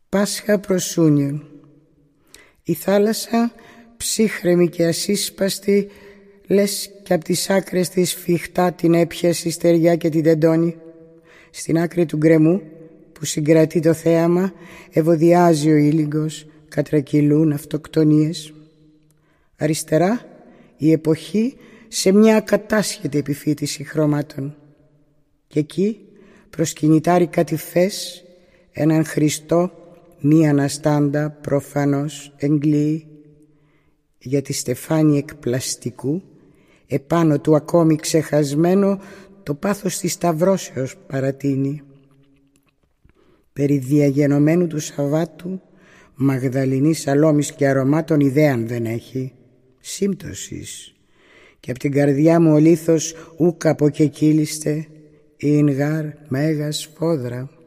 Πάσχα προσούνιον. Η θάλασσα, ψύχρεμη και ασύσπαστη, λες κι απ' τις άκρες της φιχτά την έπιασε η στεριά και την τεντώνει. Στην άκρη του γκρεμού που συγκρατεί το θέαμα, ευωδιάζει ο ήλιγκος, κατρακυλούν αυτοκτονίες. Αριστερά η εποχή σε μια ακατάσχετη επιφύτηση χρώματων. Και εκεί προσκυνητάρει κατηφές έναν Χριστό μη αναστάντα προφανώς εγκλείει, για τη στεφάνη εκ πλαστικού επάνω του ακόμη ξεχασμένο το πάθος της σταυρώσεως παρατείνει. Περί διαγενωμένου του Σαββάτου Μαγδαληνής αλόμης και αρωμάτων ιδέαν δεν έχει, σύμπτωσης, και απ' την καρδιά μου ο λίθος ούκ από και κύλιστε, ειν γάρ μέγας φόδρα.